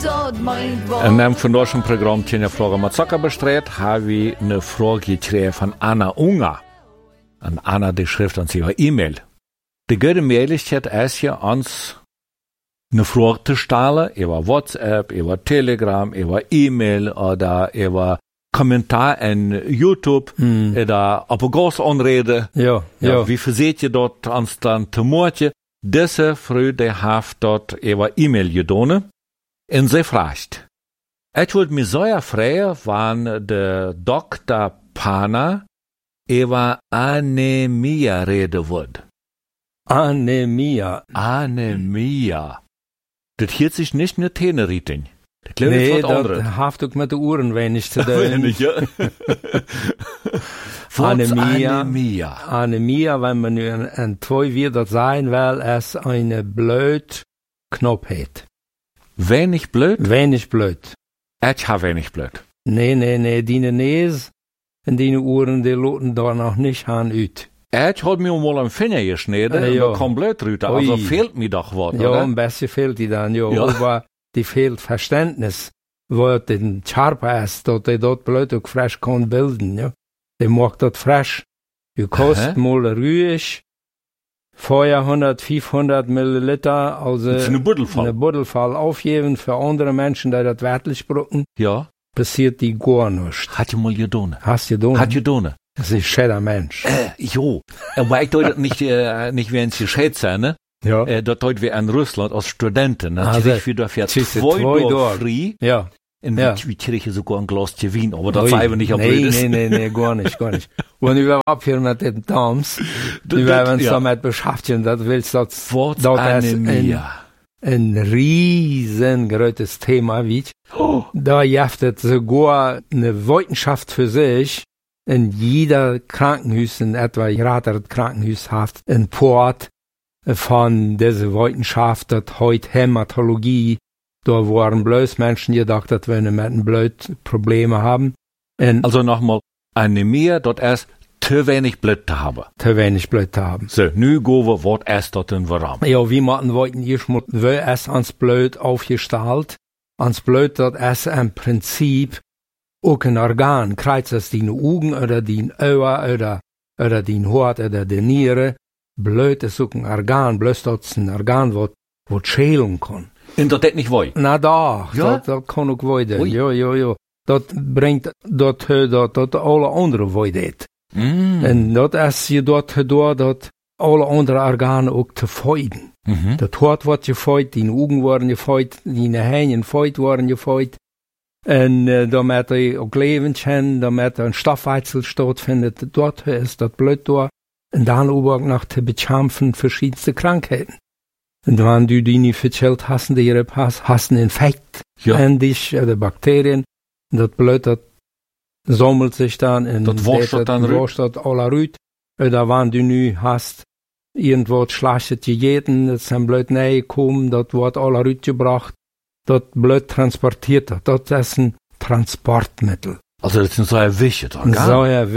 En nam van ons programma Tjena Vragen met Zakker bestreed, hebben we een vraag gekregen van Anna Unger. En Anna die schrift ons ihre E-Mail. Die gute Möglichkeit ist ja, uns eine Frage zu stellen, über WhatsApp, über Telegram, über E-Mail oder über Kommentar in YouTube oder op een groß Anrede. Ja. Wie verseht ihr dort ans dann te moortje? Diese Frau, die hat dort über E-Mail gedaan. Und sie fragt, ich wollte mir so fragen, wann der Dr. Pana über Anemia reden wird. Anemia. Das hört sich nicht nur Teneritin. Nee, dat heeft ook met de oren weinig te doen. Weinig, ja. Anemia, wenn man nu een twee weer dat zijn wil, is een Blutknopfheid. Wenig Blut? Wenig Blut. Ich habe wenig Blut. Nee, die nees en die oren, die loten daar nog niet aan uit. Ich habe mir mal einen Finger geschnitten und da kommt Blut raus. Also fehlt mir doch was, ja, oder? Ein bisschen fehlt die dann, ja. Aber die fehlt Verständnis, wo den Charpa ist, dass die dort Blut auch frisch kann bilden, ja. Die macht das frisch. Du kostet mal ruhig, vorher 100, 500 Milliliter, also eine Buddelfall aufgeben für andere Menschen, die das wirklich brauchen. Ja. Passiert die gar nichts. Hat ihr mal getan? Hast du getan? Hat getan. Das ist ein schöner Mensch. Jo. Aber ich deute nicht wie ein Geschätzer, ne? Ja. Das deute wie in Russland als Studenten, ne? Also, ich wieder für 2 Tage frei. Ja. Und wir kriegen sogar ein Glas Wein, aber das sei wir nicht am blödesten. Nee, gar nicht. Und wir abhören mit den Dams, wir werden uns damit beschäftigen, das willst du, das ist ein riesengroßes Thema, wie da jaftet sogar eine Wissenschaft für sich. In jeder Krankenhaus, in etwa gerade Krankenhaus hat ein Port von dieser Wissenschaft, das heute Hämatologie, da waren bloß Menschen gedacht, dass wir mit einem Blut Probleme haben. Und also nochmal, Anemia, dort erst zu wenig Blut zu haben. Zu wenig Blut zu haben. So, nu gehen wir, was erst dort in warum? Ja, wie man wollten, wir erst ans Blut aufgestellt. Ans Blut, das ist im Prinzip ook een orgaan, krijgt als die Augen oder die Ohren oder die Hort oder die Nieren. Blut ist ook een orgaan, bloß dat is een orgaan wat schälen kann. Und das nicht wei? Na doch, ja? dat kann ook weiden. Ja. Dat brengt dat alle andere weiden. En dat is je dat gedaan dat alle andere organen ook te feiden. Dat Hort wordt gefeit, die Augen worden gefeit, die Hängen worden gefeit. En damit er ook leven kan, damit een Stoffwechsel stattfindet, dort ist das Blut da. Und dann auch noch zu bekämpfen verschiedenste Krankheiten. Und wenn du die nicht verchillt hast, hast einen Infekt in dich, oder Bakterien, und das Blut, das sammelt sich dann in das wascht alle rüt. Oder wenn du nu hast, irgendwo Schlechtes gegeten, das ist Blut näher gekommen, das wird alle rüt gebracht. Das Blut transportiert das ist ein Transportmittel. Also das ist so ein wichtiges Organ?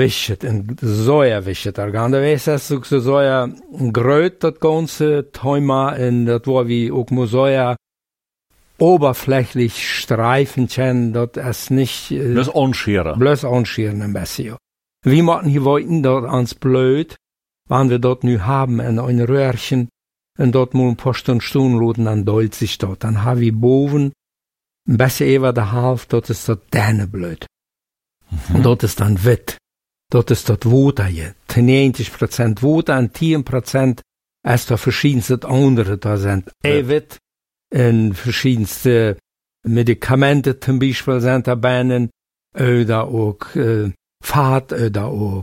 So ein wichtiges Organ. Da weiß es so ein Gröt, das ganze Thema, und das war wie auch mal so ein oberflächlich streifen können, das ist nicht... Bloß anscheren. Bloß anscheren ein bisschen, ja. Wie machen hier wollten dort ans Blut, wenn wir dort nu haben, in ein Röhrchen, und dort mal ein paar Stunden lassen, dann dollt sich dort. Dann haben wir boven, ein bisschen über der Hälfte, dort ist das Dähneblut. Und dort ist dann Witt. Dort ist das Water hier. 90% Water und 10% ist da verschiedenste andere da sind. Witt, und verschiedenste Medikamente zum Beispiel sind dabei, oder auch Fett, oder auch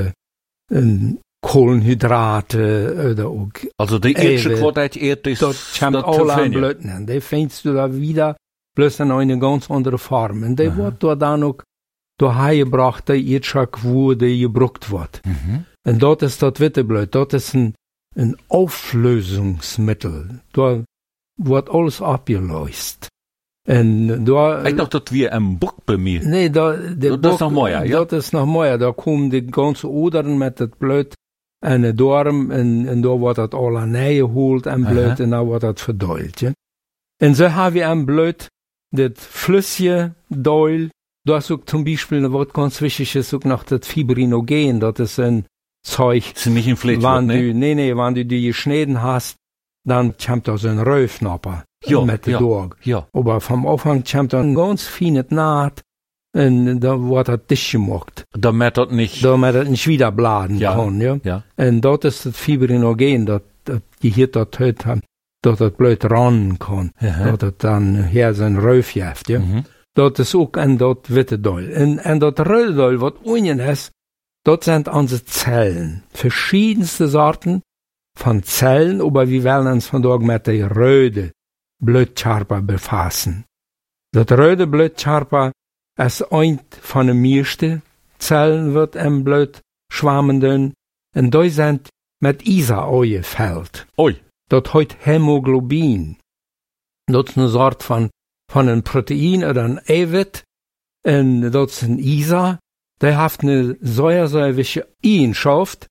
Kohlenhydrate oder auch. Also die erste Qualität ist das kommt alle an Blöden an. Die findest du da wieder, bloß in eine ganz andere Form. Und die wird da dann auch hergebracht, die erste, wo die gebraucht wird. Und dort ist das Witteblut, dort ist ein Auflösungsmittel. Da wird alles abgelöst. Und da, ich dachte, das wäre ein Buch bei mir. Nee, das ist noch mehr, ja? Das ist noch mehr. Da kommen die ganzen Odern mit das Blut in den Darm, und da wird das alle reingeholt, ein Blut, und dann wird das verdeult, ja. Und so haben wir ein Blut, das flüssige Deul, da ist auch zum Beispiel ein Wort ganz wichtig, ist auch noch das Fibrinogen, das ist ein Zeug. Das ist nicht ein Fleischwort, ne? Wenn du die geschnitten hast, dann kommt da so ein Röfnapper. Ja, mit der Dog. Ja. Aber vom Anfang kommt da ein ganz feines Naht, und da wird das dicht gemacht. Damit das nicht wieder bladen kann, ja. Ja. Und dort ist das Fibrinogen, das Gehirn dort hat, dass das blöd ran kann. Dass das dann her sein Röf jeft, ja. Dat is ook en dat witte Deul. En dat rode Deul, wat unien ist, dat sind unsere Zellen. Verschiedenste Sorten von Zellen, aber wir wollen uns vandaag mit der rode Blutkörper befassen. Dat rode Blutkörper ist ein von den meisten Zellen, wird im Blut schwammenden, und die sind mit Isa angefüllt. Oi. Dat heut Hämoglobin. Dat ist eine Sorte von een Protein oder ein Eiwit, und dat ist ein Isa, der hat eine säuresäuerliche Eigenschaft,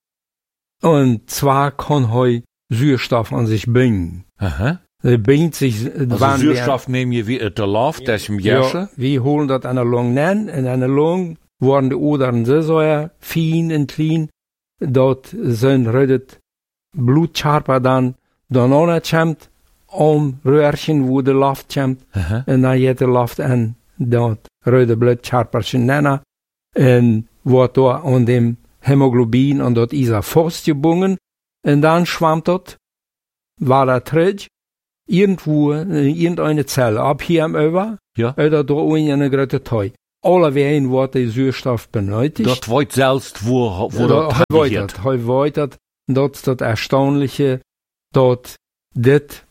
und zwar kann er Sauerstoff an sich binden. Aha. Er bindet sich, also Sauerstoff nehmen wir wie der Luft, das ist im Järsche? Ja, wir holen das an der Lunge an, in einer Lunge werden die Odern so sehr fein und klein, dort sind redet Blutkörper dann kommt, Röhrchen, wo de Luft kommt, en dan je de Luft en dat rode Blutkörperchen nennen, en wordt door aan dem Hämoglobin und dort Isa festgebunden, und dann schwammt dort, war da terug, irgendwo, irgendeine Zelle, ab hier am Über, oder da in eine große Teil. Alle wehen, wo der Sauerstoff benötigt. Dort wollt selbst, wo das weitert, dort ist das Erstaunliche, dort, dit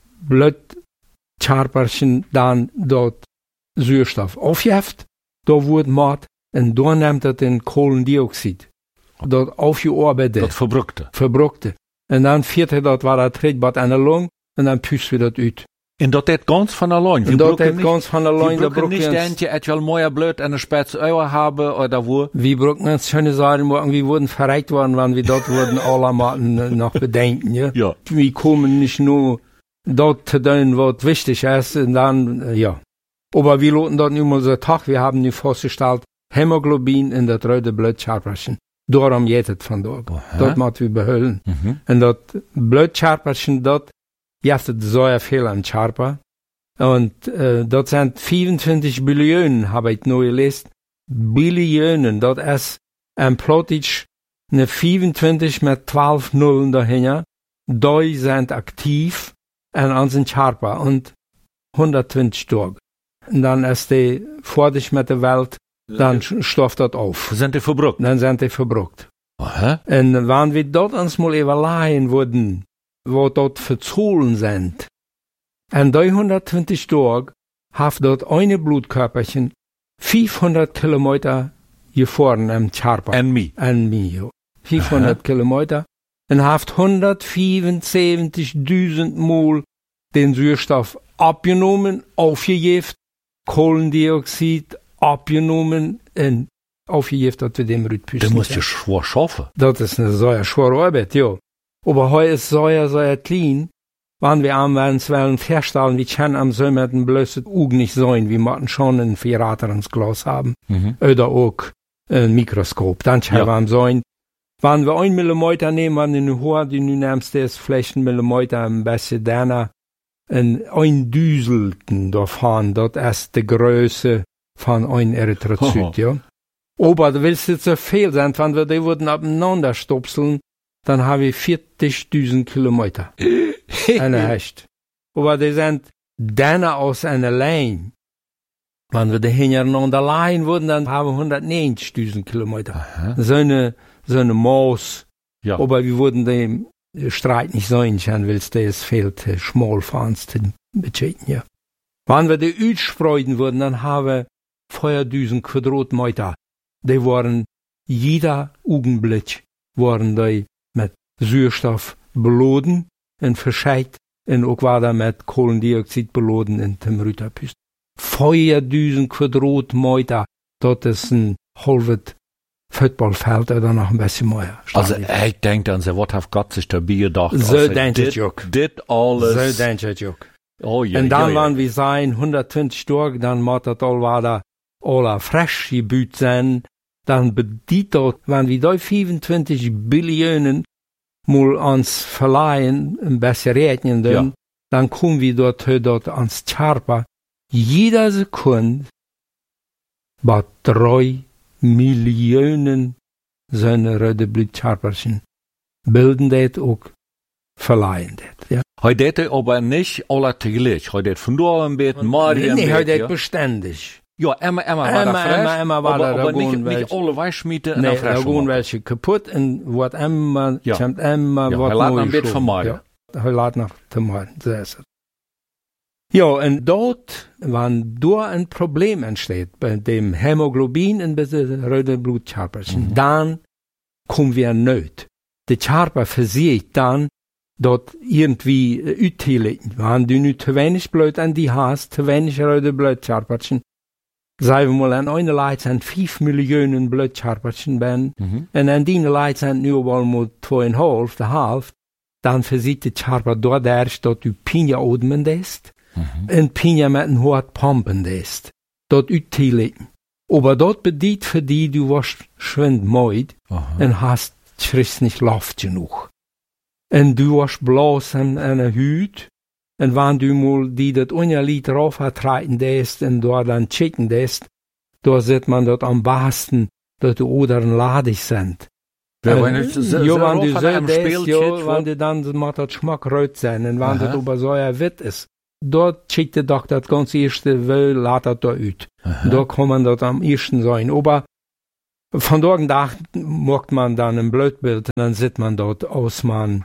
Blutkörperchen dann dort Sauerstoff aufjeft, da wird Mord, und da nimmt er den Kohlendioxid, dort aufgearbeitet. Das Verbruckte. Und dann fährt er dort, war er Trittbad an der Lunge, und dann püst wir das ut. Und dat het ganz von allein. Und dat het ganz von allein. Wir brauchen nicht, dass je etwas mehr Blut eine spitze Eier haben, oder wo. Wir brauchen uns schöne Sachen, wir wurden verreckt worden, wenn wir dort wurden alle mal noch bedenken, ja. Ja. Wir kommen nicht nur dort zu tun, was wichtig ist, und dann, ja. Aber wir loten dort nicht mal so Tag, wir haben nicht festgestellt, Hämoglobin in das rote Blutkörperchen. Darum geht es von dort. Dort müssen wir behalten. Und das Blutkörperchen dort, jeftet sehr viel an Körper. Und, dort sind 25 Billionen, habe ich neu gelesen. Billionen, dort ist plötzlich eine 25 mit 12 Nullen dahinter. Die sind aktiv an unseren Körper und 120 Tage. Und dann ist die fertig mit der Welt, dann stofft das auf. Sind die verbruckt? Dann sind die verbruckt. Aha. Und wenn wir dort uns mal überlegen würden, wo dort für Zahlen sind, an 320 Tage hat dort eine Blutkörperchen 500 Kilometer gefahren am Körper. An mir, 500 Kilometer. Und hat 175.000 Mal den Sauerstoff abgenommen, aufgejeft, Kohlendioxid abgenommen und aufgejeft, dass wir dem Rhythmus. Du musst ja schwer schaffen. Das ist eine sehr schwere Arbeit, ja. Aber heute ist sehr klein. Wenn wir uns feststellen, wir können am Sommer mit einem bloßen Auge nicht sehen, wir müssen schon ein Verrater ins Glas haben. Oder auch ein Mikroskop. Dann können wir sehen, wenn wir 1 Millimeter nehmen, wenn du hoch, du nimmst das vielleicht 1 Millimeter ein bisschen dann, ein Düselten davon, das ist die Größe von ein Erythrozyt, ja. Aber du willst jetzt so viel sein, wenn wir die würden abeinander stopseln, dann habe ich 40.000 Kilometer. Eine Hecht. Aber die sind dann aus einer Line. Wenn wir die hintereinander leihen würden, dann haben wir 190.000 Kilometer. So eine Maus. Ja. Aber wir würden den Streit nicht sein, weil es fehlt, schmal fahren zu beschädigen, ja. Wenn wir die ausspreiten würden, dann haben wir 4.000 Quadratmeter. Die waren, jeder Augenblick, waren die mit Sauerstoff beladen und verscheit und auch war da mit Kohlendioxid beladen in dem Rüterpüst. 4.000 Quadratmeter, das ist ein halbes Footballfeld oder noch ein bisschen mehr. Also, ich denke, an was hat Gott sich dabei gedacht? So denkt es auch. Dit alles. So denkt es auch. Oh, ja, und dann ja, waren wir sein 120 Tage, dann muss das all weiter alle frisch gebüht sein. Dann bedient dort, wenn wir da 25 Billionen mal ans verleihen, ein bisschen rechnen, Ja. dann kommen wir dort ans Charpa. Jeder Sekunde bei 3 Millionen seine Röde Blutcharperchen bilden das auch verleihen das, ja. Heute hätte aber nicht alle teglich. Heute hätte von da ein bisschen, morgen Nee, ein heute bisschen, ja. beständig. Ja, immer war da frisch. Immer war da aber gewoon nicht alle Weichschmiede und Nee, dann frisch. da gewoon welche kaputt en wordt immer, Ja. komt immer Ja, wat hij laat moois een beetje zo. vermijden. Ja, hij laat nog vermijden, zo is het. Ja, en dort, wann door een probleem entsteht, bei dem Hämoglobin en bij de rode bloedcharperchen, dann kommen wir nicht. De Charper versiegt dann, dort irgendwie uitteilen. Wenn du nu te wenig Blut an die hast, te wenig rode bloedcharperchen, sagen wir mal, an einer Leid sind 5 Millionen Blutcharperchen ben, und an die Leid sind nu wel mal 2,5, de half, dann versiegt de Charper dort erst, dort du Pinja odmen dest, en Pinja met een hoort pompen dest, dort uitteilen. Aber dort bedient für die, du warst schwind moid, en hast schriss nicht Luft genug. En du warst bloß an einer Hüt, en wann du mal die dat unja Lied rauf vertreten dest, en dort dann checken dest, da sieht man dort am besten, dort die Odern ladig sind. Ja, wenn ich so wenn du rauf so an einem dest, Spielkit, wenn du dann macht das Schmack rot sein, en wenn das aber so wit ist, dort checkt der doch das ganz erste Will, laat das da ut. Da kann man dort am ersten sein. Aber von dort nach macht man dann ein Blutbild, und dann sieht man dort aus, man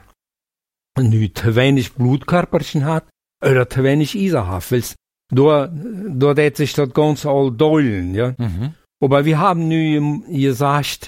nu te wenig Blutkörperchen hat, oder te wenig Isa hat, weil's da det sich das Ganze all deulen, ja. Aber wir haben nu gesagt,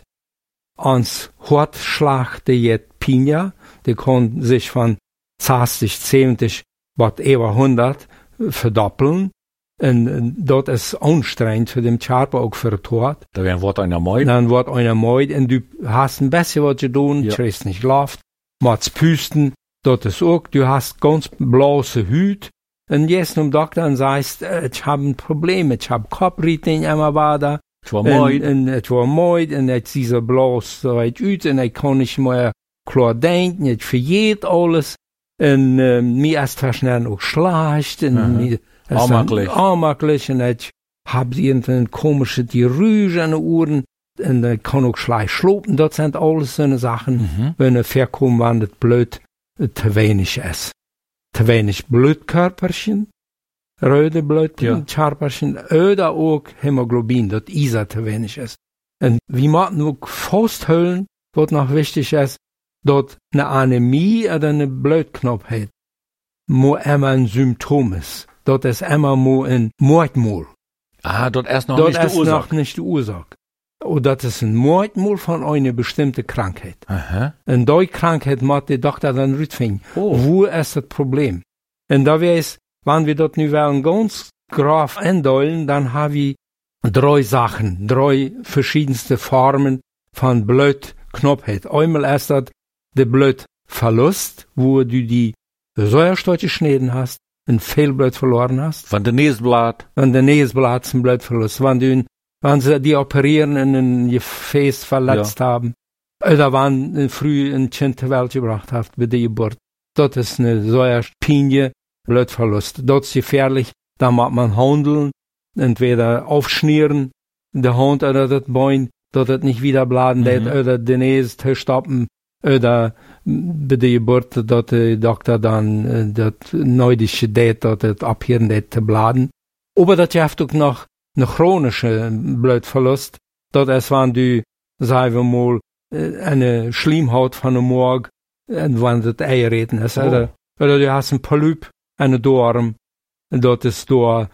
ans Hortschlag der jet Pinja, der kann sich von 60, 70, whatever 100 verdoppeln. Und dort ist anstrengend für den Charper, auch für den Tod. Da wird einer meid. Dann wird einer meid, und du hast ein bisschen was zu tun, Ja. kriegst nicht Luft, machst Püsten, dort ist auch, du hast ganz blaue Hüt, und jetzt zum Doktor und sagst, ich habe ein Problem, ich habe Kopfritin immer weiter, Es war meid. und es war meid, und jetzt dieser blaus so weit ut, und ich kann nicht mehr klar denken, ich vergeht alles, und mir ist verschnell auch schlecht, und mir armaklich, und ich hab irgendeine komische die Rüge an den Ohren, und ich kann auch schlecht schlupen, das sind alles so eine Sachen, wenn er verkommt, wenn das Blut te wenig ist. Te wenig Blutkörperchen, rode Blutkörperchen, oder auch Hämoglobin, das Isa te wenig ist. Und wir müssen auch festhalten, was noch wichtig ist, dass eine Anämie oder eine Blutknappheit mo immer ein Symptom ist. Das ist immer mo ein Mordmol. Ah, dort erst noch Das nicht die ist Ursache. noch nicht die Ursache. Und das ist ein Mordmol von einer bestimmten Krankheit. Aha. Und die Krankheit muss der Doktor dann rausfinden. Oh. Wo ist das Problem? Und da weiß, wenn wir dort nu wollen ganz grav eindeulen, dann haben wir 3 Sachen, 3 verschiedenste Formen von Blutknappheit. Einmal ist das der Blutverlust, wo du die Säuerstoffe geschnitten hast, ein Fehlblut verloren hast. Von der Näsblatt. Wenn der Näsblatt zum Blutverlust, wenn sie die operieren und ein Gefäß verletzt haben, oder wenn früh ein Kind zur Welt gebracht hat bei der Geburt. Das ist eine Säuerspinie, Blutverlust. Das ist gefährlich, da muss man handeln, entweder aufschnieren, der Hand oder das Bein, dass das nicht wieder bladen wird, oder den Näs zu stoppen, oder bei der Geburt, dass der Doktor dann das neudische Date, dass das abhören wird, zu bladen. Aber das hilft auch noch eine chronische Blutverlust. Das ist, wenn du, sagen wir mal, eine Schleimhaut von dem Morg, wenn das Eierreden ist, oder du hast ein Polyp, eine Dorm, dort ist da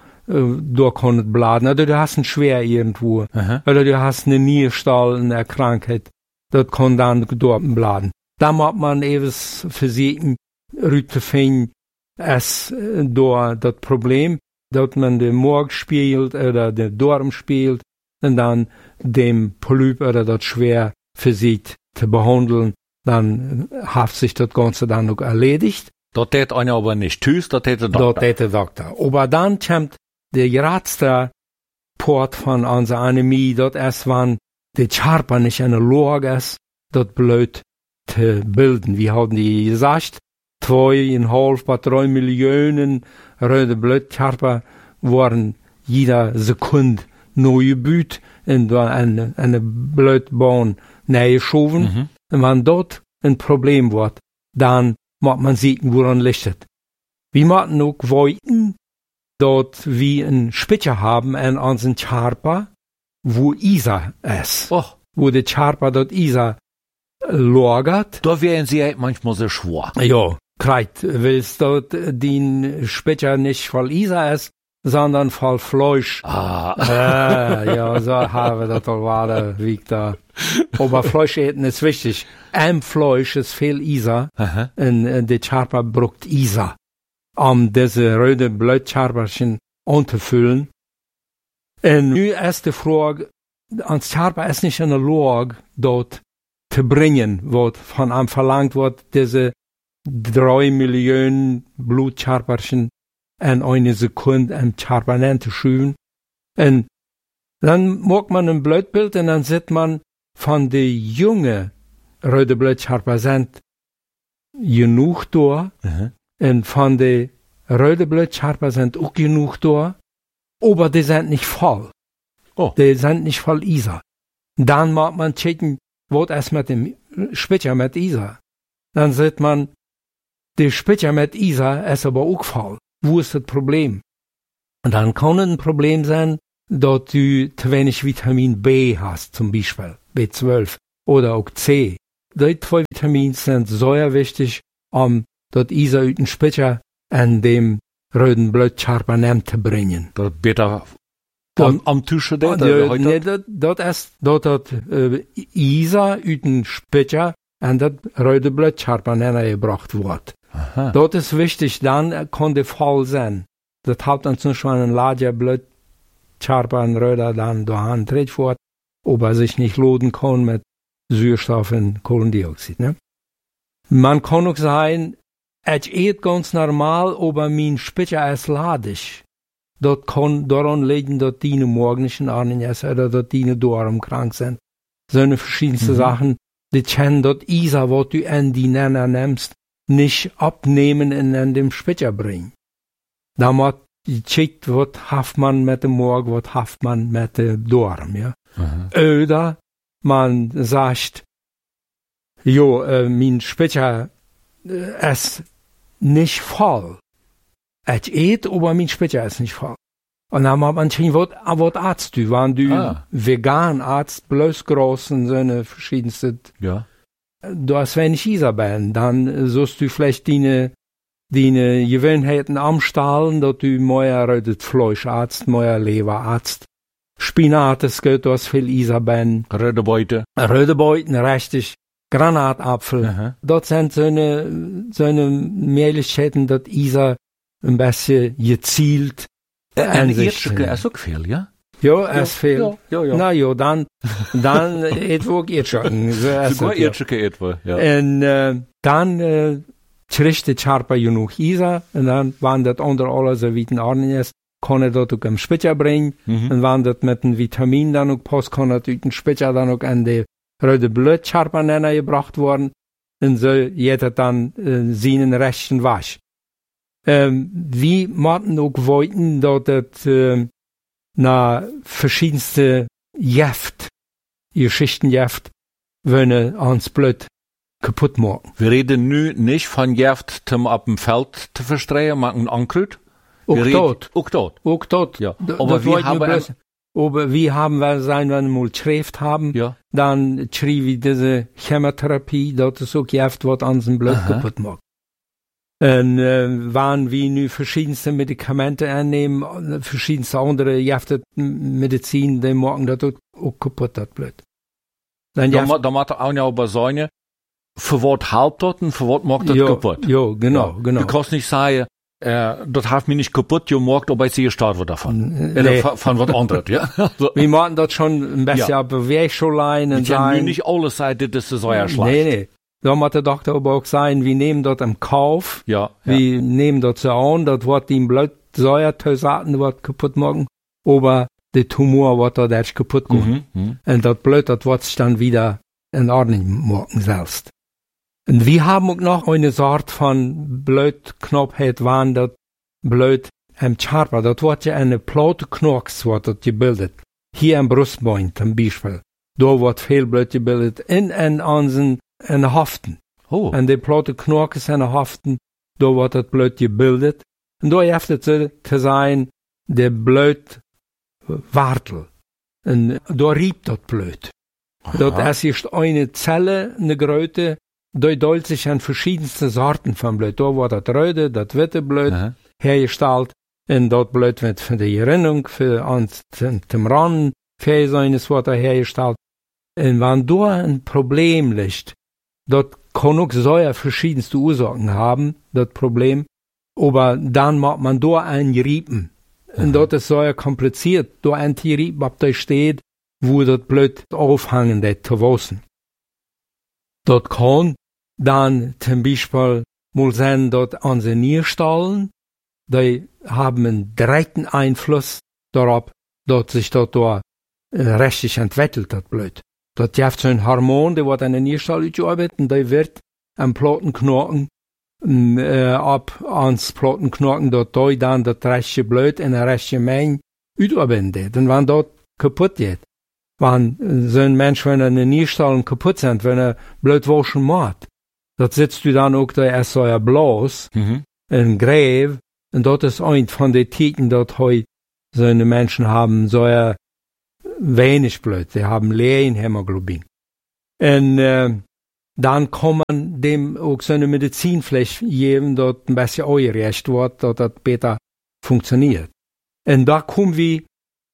kann es bladen, oder du hast ein Schwer irgendwo, oder du hast eine Nierstall, eine Krankheit, das kann dann dort bladen. Da muss man eben versuchen, rauszufinden, ist da das Problem, dass man den Morg spielt oder den Dorm spielt und dann dem Polyp oder das Schwer versucht zu behandeln, dann hat sich das Ganze dann auch erledigt. Das tät einer aber nicht. Tschüss, das tät der Doktor. Das tät der Doktor. Aber dann kommt der geradste Port von unserer Anämie, dort erst waren die Charpa nicht eine Lage ist, dort blöd zu bilden. Wir haben die gesagt, 2,5 bis 3 Millionen röde Blödcharpa waren jeder Sekunde neue Büt in eine Blödbahn nähergeschoben. Und wenn dort ein Problem wird, dann muss man sehen, woran liegt. Wir müssen auch wollten, dort wie ein Spitzer haben an unseren Charpa, wo Isa ist. Wo der Charpa dort Isa lagert. Da wären sie manchmal so schwor. Ja, kreit, willst dort den Spitzer nicht voll Isa ist, sondern voll Fleisch. Ja, so haben wir das war wie da. Aber Fleisch eten ist wichtig. Fleisch ist viel Isa. Und der Charpa braucht Isa, diese röde Blödcharperchen anzufüllen. Und nu ist die Frage, ans Charpa ist nicht in der Lage, dort zu bringen, was von einem verlangt wird, diese 3 Millionen Blutcharperchen in eine Sekunde am Charpa zu schieben. Und dann macht man ein Blutbild und dann sieht man, von den jungen röde Blutcharpa sind genug da. Und von den röde Blutcharpa sind auch genug da. Aber die sind nicht voll. Die sind nicht voll Isa. Dann mag man checken, was es mit dem Spitzer mit Isa. Dann sieht man, der Spitzer mit Isa ist aber auch voll. Wo ist das Problem? Und dann kann ein Problem sein, dass du zu wenig Vitamin B hast, zum Beispiel B12 oder auch C. Die 2 Vitamine sind sehr wichtig, das Isa aus dem Spitzer an dem röden Blutcharpa zu bringen. Das bitte am Tische da? Nee, das ist, das Isa aus dem Spitzer an das röde Blutcharpa gebracht wird. Das ist wichtig, dann kann der voll sein. Das hat uns nur schon ein larger Blutcharpa, ein röder, dann da antritt wird, ob er sich nicht laden kann mit Sauerstoff und Kohlendioxid, ne? Man kann auch sagen, es ist ganz normal, aber mein Spitzer ist ladig. Das kann daran liegen, dass die morgen nicht in Ordnung ist oder dass die Darm krank sind. So eine verschiedenste Sachen, die können das Isa, was du an die Nenner nimmst, nicht abnehmen und an dem Spitzer bringen. Da muss gecheckt, was haft man mit dem Morgen, was haft man mit dem Darm, ja. Oder man sagt, mein Spitzer ist nicht voll. Es geht, aber mein Spitzer ist nicht voll. Und dann muss man schauen, was Arzt du, wenn du vegan Arzt, bloß groß und so eine verschiedenste, du hast wenig Isabellen, dann sollst du vielleicht deine Gewohnheiten amstahlen, dass du mehr rödet Fleischarzt, mehr Leberarzt, Spinat, es geht, du hast viel Isabellen. Röde Beute, richtig. Granatapfel. Dort sind so eine Möglichkeiten, dass Isa ein bisschen gezielt ein Erdstücke ist auch viel, ja? Ja, ist viel. Ja. Na ja, dann etwa Erdstücke. Sogar Erdstücke etwa, ja. Und dann kriegt die Charpa genug Isa, und dann, wenn das unter alles so wie in Ordnung ist, kann er das auch am Spitzer bringen. Und wenn das mit dem Vitamin dann auch passt, kann er den Spitzer dann auch an die röde Blutcharpa gebracht worden, und so jeder dann seinen rechten Wasch. Wir möchten auch wollten, dass das na verschiedenste Geschichtenjeft, wenn ans Blut kaputt machen. Wir reden nu nicht von Jeft, zum ab dem Feld zu verstreuen, machen Ankrut. Auch dort. Ja. Aber wir haben, wenn wir mal Schrift haben, dann schrieb ich diese Chemotherapie, das ist auch Gift, was unseren Blut kaputt macht. Und wenn wir nu verschiedenste Medikamente annehmen, verschiedenste andere Gifte Medizin, die machen das auch kaputt, das Blut. Da macht er auch noch bei Säune, für was halbt das und für was macht das kaputt? Ja, genau. Du kannst nicht sagen, das hat mich nicht kaputt gemacht, aber ich sehe gestorben davon. Nee. Von was anderes, ja. Also, wir machen das schon ein bisschen Bewegungslein und sagen. Ich kann nicht alles sagen, das ist so ja schlecht. Nee. da muss der Doktor aber auch sagen, wir nehmen dort im Kauf, wir nehmen dort so an, dort wird die Blutsäuertösaten wird kaputt machen, aber der Tumor wird dort erst kaputt gehen. Und das Blut, das wird sich dann wieder in Ordnung machen selbst. Und wir haben auch noch eine Sorte von Blutknopfheit, wann das Blut am Körper, das wird ja eine Platenknox, wird dort gebildet. Hier am Brustbein zum Beispiel. Da wird viel Blut gebildet in unseren Haften. Und die Platenknox in den Haften, da wird das Blut gebildet. Und da hilft es zu sein, der Blutwartel. Und da riebt das Blut. Das ist eine Zelle, eine Gröte, da teilt sich an verschiedenste Sorten von Blut. Da wird das rote, das witte Blut hergestellt. Und das Blut wird für die Gerinnung, für uns zum Rennen, für seines wird hergestellt. Und wenn da ein Problem liegt, das kann auch so verschiedenste Ursachen haben, das Problem, aber dann macht man da ein Riepen. Und das ist so kompliziert, da ein Riepen, ob da steht, wo das Blut aufhängen wird zu waschen. Das kann dann zum Beispiel mal sein, dass unsere Nierstollen, die haben einen direkten Einfluss darauf, dass sich das da richtig entwickelt, das Blut. Das gibt so ein Hormon, der wird an der Nierstall ausgearbeitet und der wird am Plattenknochen, ab ans Plattenknochen, dort dann das rechte Blut in der rechten Menge ausarbeitet. Und wenn das kaputt geht, wenn so ein Mensch, wenn er eine Nierstall kaputt sind, wenn er Blut waschen macht, das sitzt du dann auch da erst so bloß, in Gräb, und dort ist ein von den Tiken, dort heute so eine Menschen haben so wenig Blut, die haben leeren Hämoglobin. Und dann kann man dem auch so eine Medizinfläche geben, dort ein bisschen eingereicht wird, dass das besser funktioniert. Und da kommen wir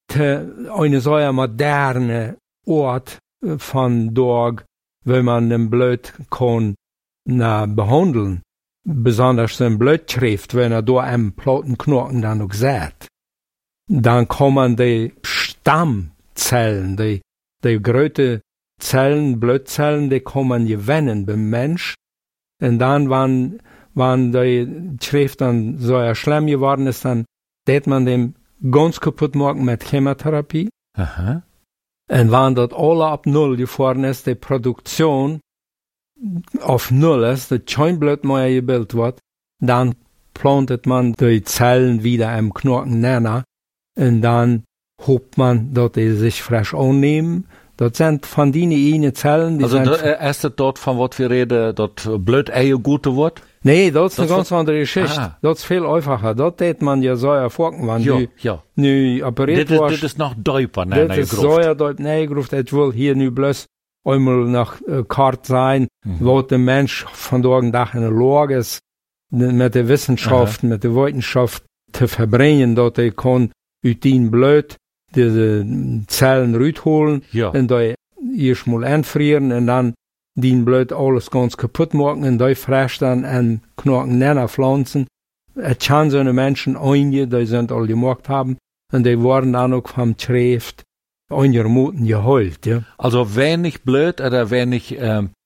zu einer so moderne Ort von dort, wenn man den Blut kann behandeln, besonders den Blutschrift, wenn er da am Plattenknochen dann auch sieht. Dann kann man die Stammzellen, die große Zellen, Blutzellen, die kann man gewinnen beim Mensch. Und dann, wenn die Schrift dann so schlimm geworden ist, dann tät man dem ganz kaputt machen mit Chemotherapie. Und wenn das alle ab Null gefahren ist, die Produktion auf Null ist, das Scheinblut mehr gebildet wird, dann plantet man die Zellen wieder im Knochen näher und dann hofft man, dass die sich frisch annehmen. Das sind von den Zellen, die also ist das dort, von was wir reden, dort Blut gute Wort? Nee, das ist eine ganz andere Geschichte. Das ist viel einfacher. Das tät man ja so erfolgen, wenn du operiert wirst. Das ist noch Däuper, das ist so neigruft, das will hier nu bloß einmal nach Kart sein, wo der Mensch von morgen Tag in der Lage ist, mit der Wissenschaft, mit der Wissenschaft zu verbringen, dass er kann aus dem Blut diese Zellen rausholen und da erst mal einfrieren und dann den Blut alles ganz kaputt machen und da frisch dann an Knochen näher pflanzen. Es kann so eine Menschen einige, die sind alle gemacht haben und die wurden dann auch vom Schrift einigermaßen geholt, ja. Also wenn ich Blut oder wenn ich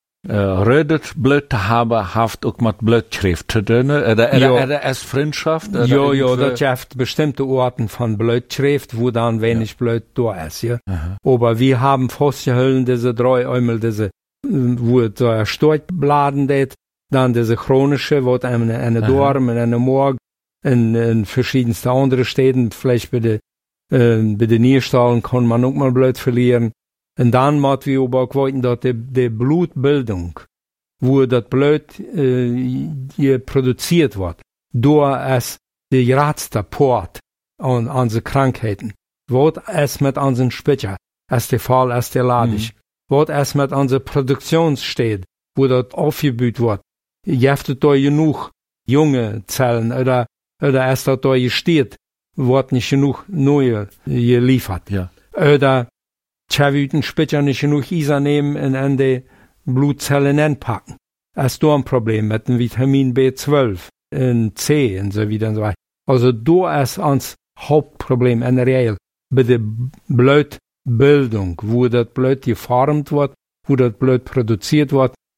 rödet Blut habe, haft auch mit Blutschrift zu tun, oder als Freundschaft? Ja, das gibt bestimmte Orten von Blutschrift, wo dann wenig Blut da ist, ja. Aber wir haben festgehalten, diese drei einmal diese, wo so Storchbladen det, dann diese chronische, wo eine Dorm, eine Morg, in verschiedensten anderen Städten, vielleicht bei den Nierstallen kann man auch mal Blut verlieren. Und dann muss wir aber auch wissen, dass die Blutbildung, wo das Blut produziert wird, da ist die geratste Port an unsere Krankheiten. Was ist mit unseren Spitzer, ist der Fall, ist der Ladisch. Was ist mit unserer Produktionsstätte, wo das aufgebaut wird. Gibt es da genug junge Zellen oder ist das da gesteht, wird nicht genug neue geliefert. Ja. Oder Chavüten Spitzer nicht genug Isa nehmen und an die Blutzellen anpacken. Das ist da ein Problem mit dem Vitamin B12 und C und so wieder und so weiter. Also da ist uns Hauptproblem in der Regel bei der Blutbildung, wo das Blut geformt wird, wo das Blut produziert wird,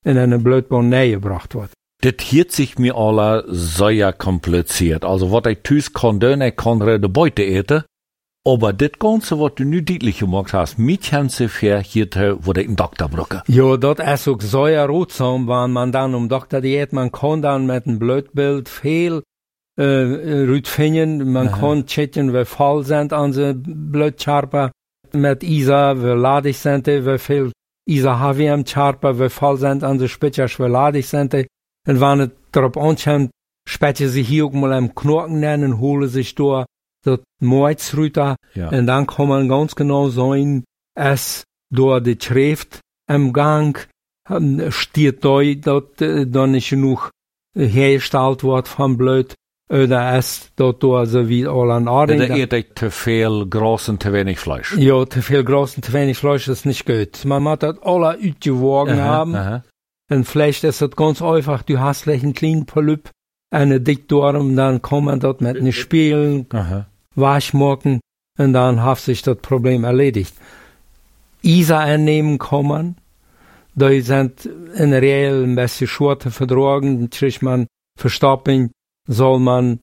in eine Blutbahn näher gebracht wird. Das hielt sich mir alle sehr kompliziert. Also, was ich tüß kann, ich kann de Beute eten. Aber das Ganze, was du nu deutlich gemacht hast, mit Hänse für hier, wo ich einen Doktor brauche. Ja, das ist auch sehr rotsam, wenn man dann Doktor diät, man kann dann mit einem Blutbild viel, finden. Man kann checken, wie voll sind unsere Blutcharper mit Isa, wie ladig sind die, wie viel Isa haben wir im Charper, wie voll sind unsere Spitzer, wie ladig sind die. Und wenn es darauf ankommt, später sich hier auch mal am Knochen nennen, holen sich durch das Moitzrüter. Ja. Und dann kann man ganz genau sehen, es durch die Schrift im Gang steht da, dass da nicht genug hergestellt wird vom Blut. Oder es dort so wie alle an Orden. Da eet te veel Gras und te wenig Fleisch. Ja, te veel Gras und te wenig Fleisch ist nicht gut. Man muss das alle ausgewogen haben. Und vielleicht ist das ganz einfach, du hast einen kleinen Polyp, eine Dickdarm, dann kann man dort mit nicht spielen, waschmachen, und dann hat sich das Problem erledigt. Isa einnehmen kann man, die sind in der Regel ein bisschen schwer zu vertragen, kriegt man Verstoppung, soll man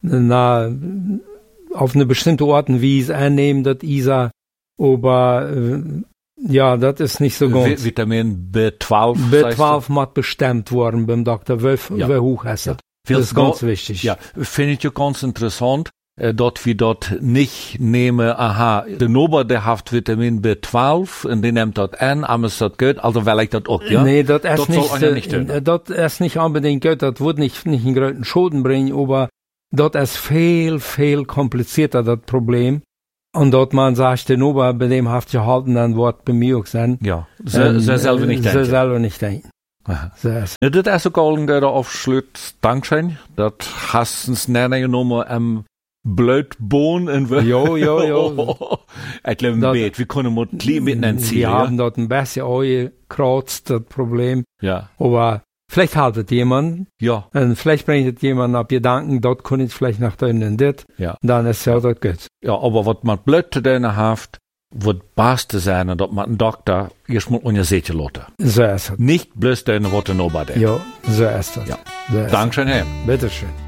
auf eine bestimmte Art und Weise einnehmen, das Isa, aber ja, das ist nicht so ganz. Vitamin B12. B12 muss bestimmt worden beim Doktor, wie hoch ist das? Das ist ganz wichtig. Ja, finde ich ja ganz interessant, dort wie dort nicht nehme, der Nober, der hat Vitamin B12, und den nimmt dort an, aber ist das gut, also weil ich das auch, ja? Nee, das ist nicht unbedingt gut, das wird nicht einen großen Schaden bringen, aber das ist viel komplizierter, das Problem. Und dort man sagt, der Nober, bei dem haft gehalten, dann wird bei mir auch sein. Ja, sie selber nicht denken. Sie selber nicht denken. Das ist auch ein guter Aufschluss, Dankeschön, das hast uns näher genommen am Blutbohn und ja. Ich glaube, wir können mal klein miteinander ziehen. Wir haben dort ein bisschen angekratzt, das Problem. Ja. Aber vielleicht haltet jemand. Ja. Und vielleicht bringt jemand auf Gedanken, dort kann ich vielleicht nach drinnen das. Ja. Dann ist ja das gut. Ja, aber was man Blut drinnen hat, wird beste sein, dass man einen Doktor erstmal untersuchen lässt. So ist es. Nicht bloß drinnen, was er noch bei der. Ja, so ist es. Ja. So Dankeschön, Herr. Bitteschön.